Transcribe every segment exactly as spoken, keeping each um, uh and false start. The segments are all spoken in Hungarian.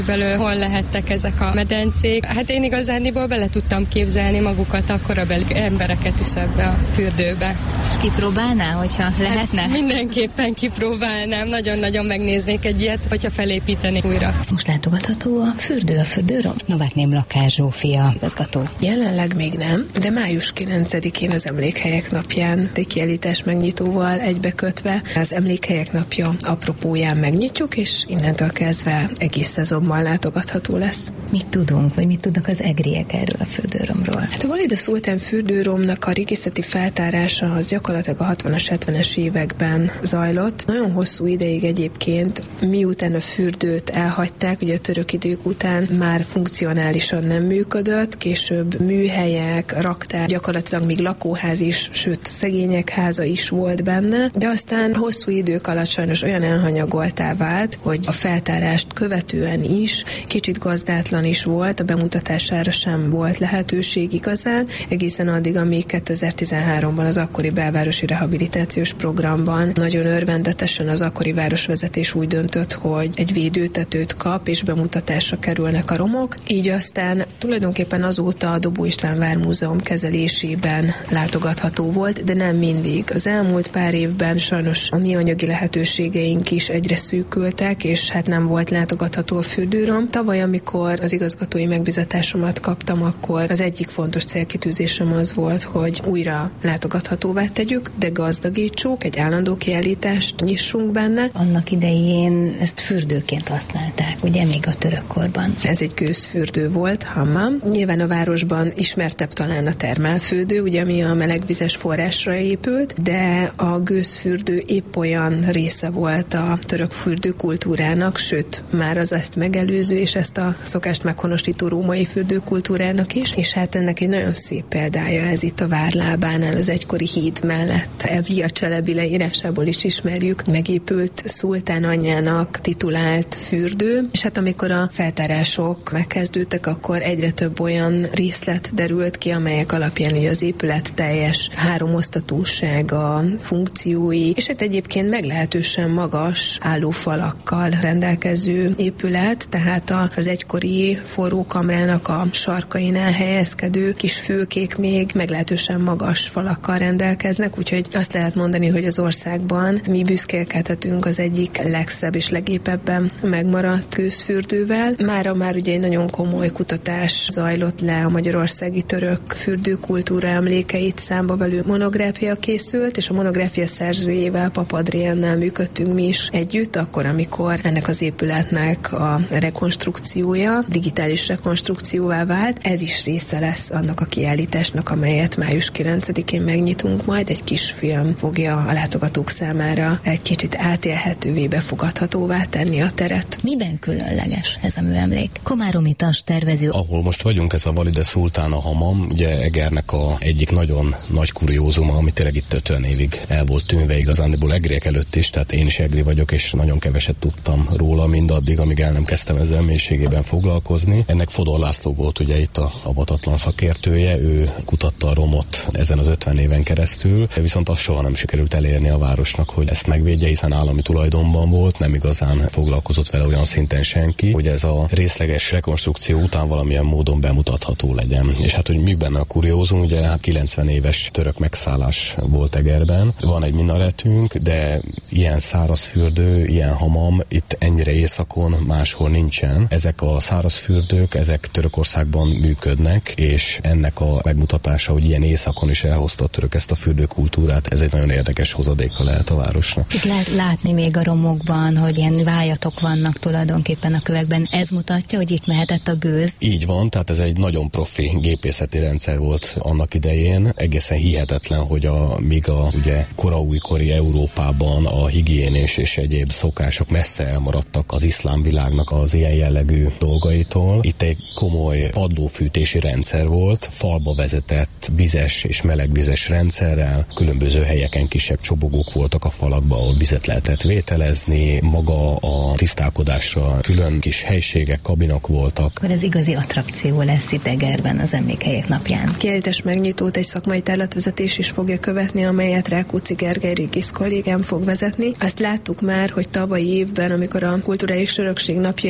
belül hol lehettek ezek a medencék. Hát én igazándiból bele tudtam képzelni magukat a korabeli embereket is ebbe a fürdőbe. És kipróbálná, hogyha lehetne? Hát mindenképpen kipróbálnám, nagyon-nagyon megnéznék egy ilyet, hogyha felépítenék újra. Most látogatható a fürdő, a fürdőrom? Novák Némlakás Zsófia, igazgató. Jelenleg még nem, de május kilencedikén az Emlékhelyek napján egy kiállítás megnyitóval egybekötve az Emlékhelyek napja apropóján megnyitjuk, és innentől kezdve egész szezonban látogatható lesz. Mit tudunk, vagy mit tudnak az egriek erről a fürdőromról? Hát a Valida Szultán fürdőromnak a régészeti feltárása az gyakorlatilag a hatvanas, hetvenes években zajlott. Nagyon hosszú ideig egyébként, miután a fürdőt elhagyták, ugye a török idők után már funkcionálisan nem működött, később műhelyek, raktár, gyakorlatilag még lakóház is, sőt szegények háza is volt benne, de aztán hosszú idők alatt sajnos olyan elhanyagoltá vált, hogy a feltárást követően is kicsit gazdátlan is volt, a bemutatására sem volt lehetőség igazán, egészen addig, amíg kétezer-tizenháromban az akkori belvárosi rehabilitációs programban nagyon örvendetesen az akkori városvezetés úgy döntött, hogy egy védőtetőt kap, és bemutatásra kerülnek a romok. Így aztán tulajdonképpen azóta a Dobó István Vármúzeum kezelésében látogatható volt, de nem mindig. Az elmúlt pár évben sajnos a mi anyagi lehetőségeink is egyre szűkültek, és hát nem volt látogatható a fürdőrom. Tavaly, amikor az igazgatói megbizatásomat kaptam, akkor az egyik fontos célkitűzésem az volt, hogy újra látogathatóvá tegyük, de gazdagítsuk, egy állandó kiállítást nyissunk benne. Annak idején ezt fürdőként használták, ugye még a török korban. Ez egy gőzfürdő volt, hammam. Nyilván a városban ismertebb talán a termálfürdő, ugye ami a melegvizes forrásra épült, de a gőzfürdő épp olyan része volt a török fürdőkultúrának, sőt, már az ezt megelőző és ezt a szokást meghonosító római fürdőkultúrának is, és hát ennek egy nagyon szép példája ez itt a Várlábánál, az egykori híd mellett. Evlia Cselebi leírásából is ismerjük, megépült szultán anyjának titulált fürdő, és hát amikor a feltárások megkezdődtek, akkor egyre több olyan részlet derült ki, amelyek alapján ugye az épület teljes háromosztatúsága, funkciói, és hát egyébként meglehetősen magas állófalakkal rendelkező épület, tehát az egykori forrókamrának a sarkainál helyezkedő kis fülkék még meglehetősen magas falakkal rendelkeznek, úgyhogy azt lehet mondani, hogy az országban mi büszkélkedhetünk az egyik legszebb és legépebben megmaradt gőzfürdővel. Mára már ugye egy nagyon komoly kutatás zajlott le, a magyarországi török fürdőkultúra emlékeit számba velő monográfia készült, és a monográfia szerzőjével, Pap Adriennel működtünk mi is együtt, akkor, amikor ennek az épületnek a rekonstrukciója digitális rekonstrukcióvá vált. Ez is része lesz annak a kiállításnak, amelyet május kilencedikén megnyitunk, majd egy kis film fogja a látogatók számára egy kicsit átélhetővé, befogadhatóvá tenni a teret. Miben különleges ez a műemlék? Komáromi Tas tervező. Ahol most vagyunk, ez a Valida Szultán a Hamam, ugye Egernek a egyik nagyon nagy kuriózuma, ami tényleg itt ötven évig el volt tűnve igazándiból egriek előtt is, tehát én is egri vagyok, és nagyon keveset tudtam róla mindaddig, amíg el nem kezdtem ezzel mélységében foglalkozni. Ennek Fodor László volt ugye itt a avatatlan szakértője, ő kutatta a romot ezen az ötven éven keresztül, viszont azt soha nem sikerült elérni a városnak, hogy ezt megvédje, hiszen állami tulajdonban volt, nem igazán foglalkozott vele olyan szinten senki, hogy ez a részleges rekonstrukció után valamilyen módon bemutatható legyen. És hát, hogy mi benne a kuriózum, ugye hát kilencven éves török megszállás volt Egerben, van egy minaretünk, de ilyen szárazfürdő, ilyen hamam itt ennyire északon máshol nincsen. Ezek a szárazfürdők, ezek Törökországban működnek, és ennek a megmutatása, hogy ilyen északon is elhozta a török ezt a fürdőkultúrát, ez egy nagyon érdekes hozadéka lehet a városnak. Itt lehet látni még a romokban, hogy ilyen vájatok vannak tulajdonképpen a kövekben. Ez mutatja, hogy itt mehetett a gőz. Így van, tehát ez egy nagyon profi gépészeti rendszer volt annak idején. Egészen hihetetlen, hogy a, míg a ugye koraújkori Európában a higiénés és egyéb szokások messze elmaradtak az iszlám világnak az ilyen jellegű dolgaitól. Itt egy komoly padlófűtési rendszer volt, falba vezetett vizes és melegvizes rendszerrel, különböző helyeken kisebb csobogók voltak a falakban, ahol vizet lehetett vételezni, maga a tisztálkodásra külön kis helységek, kabinok voltak. Akkor ez igazi attrakció lesz itt Egerben az Emlékhelyek napján. Kiállítás megnyitót egy szakmai tárlatvezetés is fogja követni, amelyet Rákóczi Gergely régész kollégám fog vezetni. Azt láttuk már, hogy tavalyi évben, amikor a kulturális örökség napja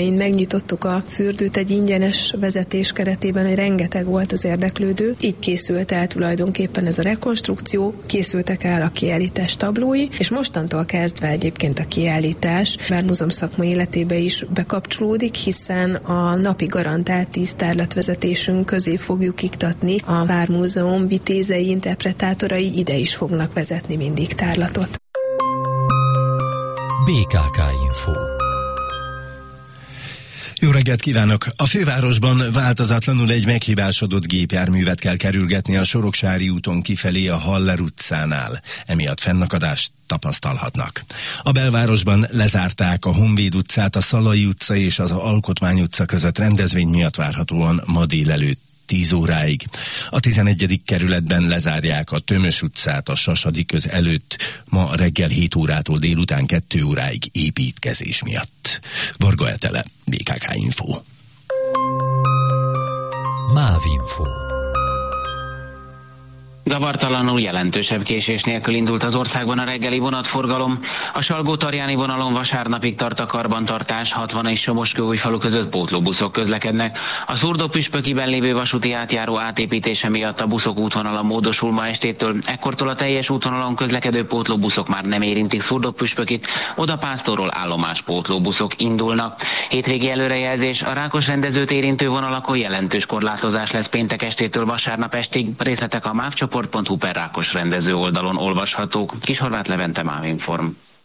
napjain megnyitottuk a fürdőt egy ingyenes vezetés keretében, hogy rengeteg volt az érdeklődő. Így készült el tulajdonképpen ez a rekonstrukció, készültek el a kiállítás tablói, és mostantól kezdve egyébként a kiállítás Vármúzeum szakma életébe is bekapcsolódik, hiszen a napi garantált tíz tárlatvezetésünk közé fogjuk iktatni a Vármúzeum vitézei, interpretátorai, ide is fognak vezetni mindig tárlatot. bé ká ká Info. Jó reggelt kívánok! A fővárosban változatlanul egy meghibásodott gépjárművet kell kerülgetni a Soroksári úton kifelé a Haller utcánál. Emiatt fennakadást tapasztalhatnak. A belvárosban lezárták a Honvéd utcát, a Szalai utca és az Alkotmány utca között rendezvény miatt várhatóan ma délelőtt tíz óráig. A tizenegyedik kerületben lezárják a Tömös utcát a Sasadi köz előtt ma reggel hét órától délután kettő óráig építkezés miatt. Varga Etele, bé ká ká Info. Mávinfo. Zavartalanul, jelentősebb késés nélkül indult az országban a reggeli vonatforgalom. A Salgó-Tarjáni vonalon vasárnapig tart a karbantartás, hatvan és Somoskőújfalu között pótlóbuszok közlekednek. A Szurdó-Püspökiben lévő vasúti átjáró átépítése miatt a buszok útvonala módosul ma estétől, ekkortól a teljes útvonalon közlekedő pótlóbuszok már nem érintik Szurdó-Püspökit, oda Pásztorról állomás pótlóbuszok indulnak. Hétvégi előrejelzés, a Rákos rendezőt érintő vonalakon jelentős korlátozás lesz péntek estétől vasárnap estig, részletek a mávcsoport pont hu per Rákos rendező oldalon olvashatók. Kishorváth Levente, Mávinform.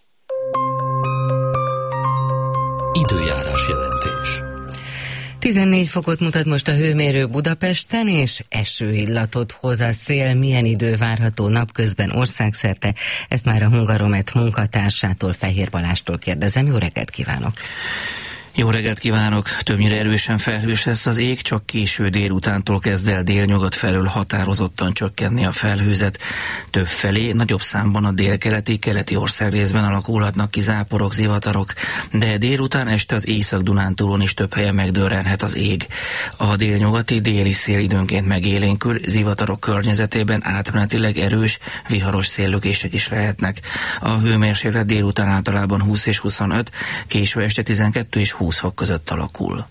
Időjárás jelentés. tizennégy fokot mutat most a hőmérő Budapesten, és esőillatot hoz a szél. Milyen idő várható napközben országszerte? Ezt már a Hungaromet munkatársától, Fehér Balástól kérdezem. Jó reggelt kívánok! Jó reggelt kívánok! Többnyire erősen felhős lesz az ég, csak késő délutántól kezd el délnyugat felől határozottan csökkenni a felhőzet. Több felé, nagyobb számban a délkeleti, keleti országrészben alakulhatnak ki záporok, zivatarok, de délután este az Észak-Dunántúlon is több helyen megdörrenhet az ég. A délnyugati, déli szél időnként megélénkül, zivatarok környezetében átmenetileg erős, viharos széllökések is lehetnek. A hőmérséklet délután általában húsz és huszonöt, késő este tizenkettő és húsz fok között alakul.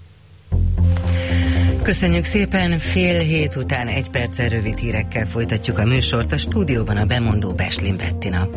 Köszönjük szépen, fél hét után egy perccel rövid hírekkel folytatjuk a műsort, a stúdióban a bemondó Beslin Bettina.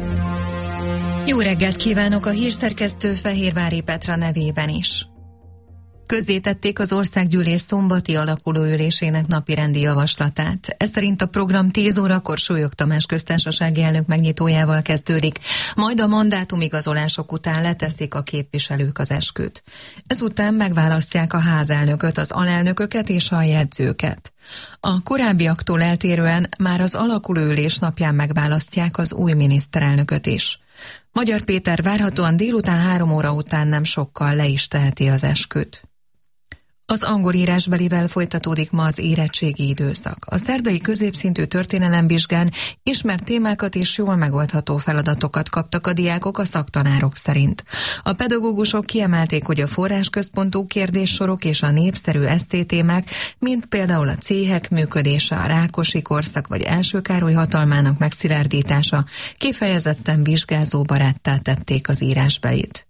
Jó reggelt kívánok, a hírszerkesztő Fehérvári Petra nevében is. Közzétették az országgyűlés szombati alakulóülésének napirendi javaslatát. Ez szerint a program tíz órakor Súlyog Tamás köztársasági elnök megnyitójával kezdődik, majd a mandátumigazolások után leteszik a képviselők az esküt. Ezután megválasztják a házelnököt, az alelnököket és a jegyzőket. A korábbiaktól eltérően már az alakulóülés napján megválasztják az új miniszterelnököt is. Magyar Péter várhatóan délután három óra után nem sokkal le is teheti az esküt. Az angol írásbelivel folytatódik ma az érettségi időszak. A szerdai középszintű történelemvizsgán ismert témákat és jól megoldható feladatokat kaptak a diákok a szaktanárok szerint. A pedagógusok kiemelték, hogy a forrásközpontú kérdéssorok és a népszerű esztétémák, mint például a céhek működése, a Rákosi korszak vagy Első Károly hatalmának megszilárdítása kifejezetten vizsgázóbaráttá tették az írásbelit.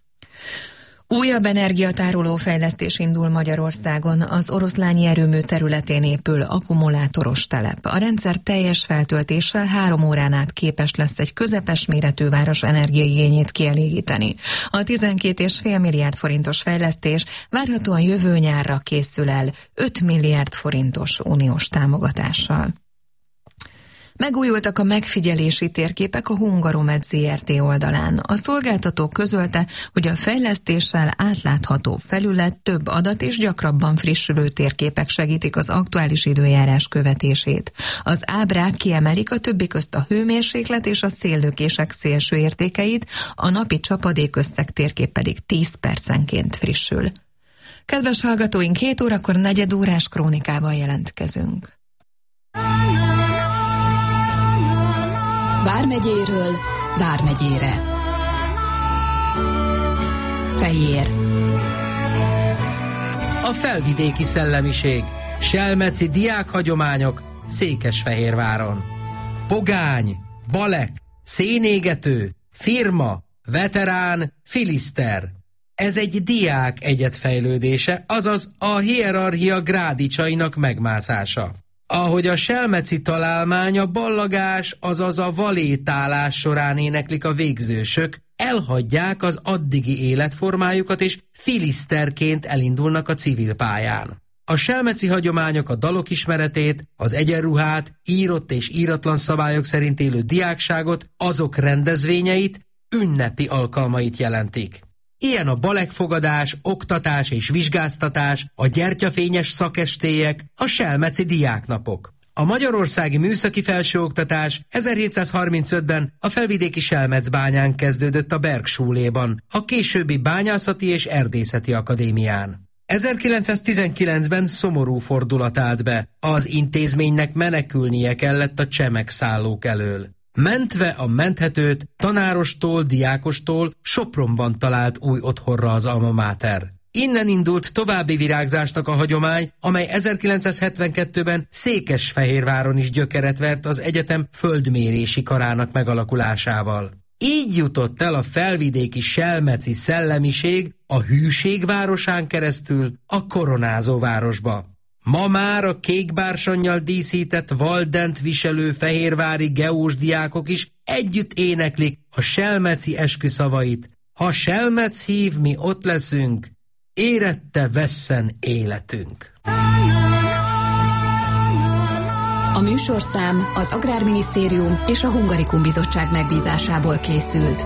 Újabb energiatároló fejlesztés indul Magyarországon. Az Oroszlányi erőmű területén épül akkumulátoros telep. A rendszer teljes feltöltéssel három órán át képes lesz egy közepes méretű város energiaigényét kielégíteni. A tizenkét egész öt milliárd forintos fejlesztés várhatóan jövő nyárra készül el öt milliárd forintos uniós támogatással. Megújultak a megfigyelési térképek a Hungaromet zé er té oldalán. A szolgáltató közölte, hogy a fejlesztéssel átlátható felület, több adat és gyakrabban frissülő térképek segítik az aktuális időjárás követését. Az ábrák kiemelik a többi közt a hőmérséklet és a széllökések szélső értékeit, a napi csapadékösszeg térkép pedig tíz percenként frissül. Kedves hallgatóink, két órakor negyed órás krónikával jelentkezünk. Vármegyéről Vármegyére. Fejér. A felvidéki szellemiség, selmeci diákhagyományok Székesfehérváron. Pogány, balek, szénégető, firma, veterán, filiszter. Ez egy diák egyetfejlődése, azaz a hierarchia grádicsainak megmászása. Ahogy a selmeci találmány a ballagás, azaz a valétálás során éneklik a végzősök, elhagyják az addigi életformájukat és filiszterként elindulnak a civil pályán. A selmeci hagyományok a dalok ismeretét, az egyenruhát, írott és íratlan szabályok szerint élő diákságot, azok rendezvényeit, ünnepi alkalmait jelentik. Ilyen a balekfogadás, oktatás és vizsgáztatás, a gyertyafényes szakestélyek, a selmeci diáknapok. A magyarországi műszaki felsőoktatás ezerhétszázharmincötben a felvidéki Selmecbányán kezdődött a Bergschuléban, a későbbi Bányászati és Erdészeti Akadémián. ezerkilencszáztizenkilencben szomorú fordulat állt be, az intézménynek menekülnie kellett a csemegszállók elől. Mentve a menthetőt, tanárostól, diákostól Sopronban talált új otthonra az Alma Mater. Innen indult további virágzásnak a hagyomány, amely ezerkilencszázhetvenkettőben Székesfehérváron is gyökeret vert az egyetem földmérési karának megalakulásával. Így jutott el a felvidéki selmeci szellemiség a hűség városán keresztül a koronázó városba. Ma már a kékbársonnyal díszített valdent viselő fehérvári geós diákok is együtt éneklik a selmeci esküszavait. Ha selmec hív, mi ott leszünk, érette vesszen életünk. A műsorszám az Agrárminisztérium és a Hungarikum Bizottság megbízásából készült.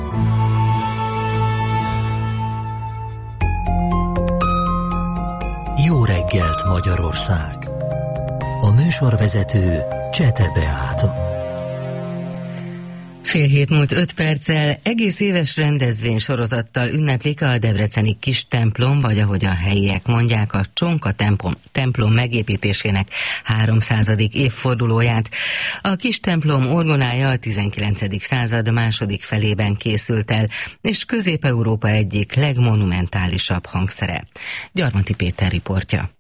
Jó reggelt, Magyarország! A műsorvezető Csete Beáta. Fél hét múlt öt perccel egész éves rendezvény sorozattal ünneplik a debreceni kis templom, vagy ahogy a helyiek mondják, a Csonka templom, templom megépítésének háromszázadik évfordulóját. A kis templom orgonája a tizenkilencedik század második felében készült el, és Közép-Európa egyik legmonumentálisabb hangszere. Gyarmati Péter riportja.